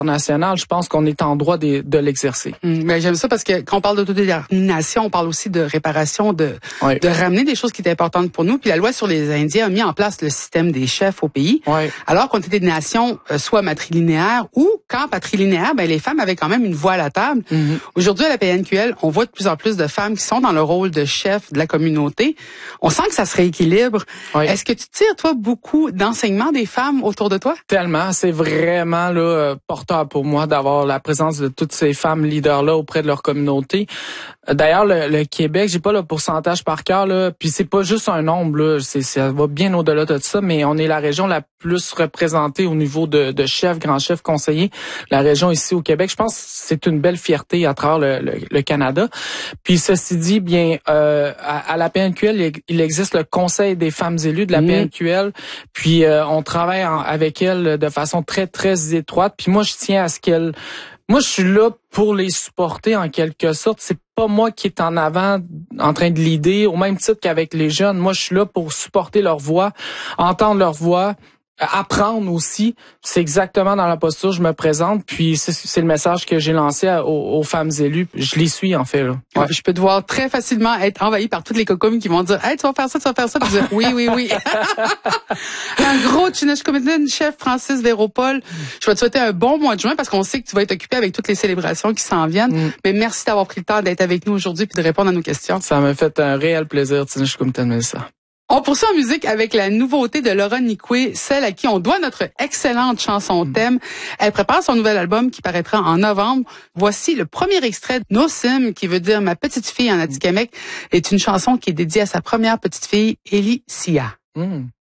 national, je pense qu'on est en droit de l'exercer. Mais j'aime ça parce que quand on parle d'autodétermination, on parle aussi de réparation, de ramener des choses qui étaient importantes pour nous. Puis la loi sur les Indiens a mis en place le système des chefs au pays. Alors qu'on était des nations soit matrilinéaires ou quand patrilinéaires, les femmes avaient quand même une voix à la table. Aujourd'hui, à la PNQL, on voit de plus en plus de femmes qui sont dans le rôle de chef de la communauté. On sent que ça se rééquilibre. Est-ce que tu tires, toi, beaucoup d'enseignements des femmes autour de toi? Tellement. C'est vraiment là porteur pour moi d'avoir la présence de toutes ces femmes leaders-là auprès de leur communauté. D'ailleurs, le Québec, j'ai pas le pourcentage par cœur, là, puis c'est pas juste un nombre, là, ça va bien au-delà de ça, mais on est la région la plus représentée au niveau de chefs, grands chefs, conseillers. La région ici au Québec, je pense que c'est une belle fierté à travers le Canada. Puis ceci dit, bien, à la PNQL, il existe le Conseil des femmes élues de la PNQL, puis on travaille avec elles de façon très, très étroite. Puis moi, je tiens à ce qu'elles... Moi, je suis là pour les supporter en quelque sorte. C'est pas moi qui est en avant, en train de leader, au même titre qu'avec les jeunes. Moi, je suis là pour supporter leur voix, entendre leur voix, apprendre aussi. C'est exactement dans la posture que je me présente. Puis c'est le message que j'ai lancé aux femmes élues. Je les suis, en fait, là. Je peux te voir très facilement être envahi par toutes les cocums qui vont dire « Hey, tu vas faire ça, tu vas faire ça. » Puis dire « Oui, oui, oui. » Un gros Chinois-Comité, chef Francis Véropol. Je vais te souhaiter un bon mois de juin parce qu'on sait que tu vas être occupé avec toutes les célébrations qui s'en viennent. Mais merci d'avoir pris le temps d'être avec nous aujourd'hui puis de répondre à nos questions. Ça m'a fait un réel plaisir, Chinois-Comité de Mélissa. On poursuit en musique avec la nouveauté de Laura Nicoué, celle à qui on doit notre excellente chanson thème. Elle prépare son nouvel album qui paraîtra en novembre. Voici le premier extrait, No Sim, qui veut dire ma petite fille en Atikamekw, est une chanson qui est dédiée à sa première petite fille, Ellie Sia.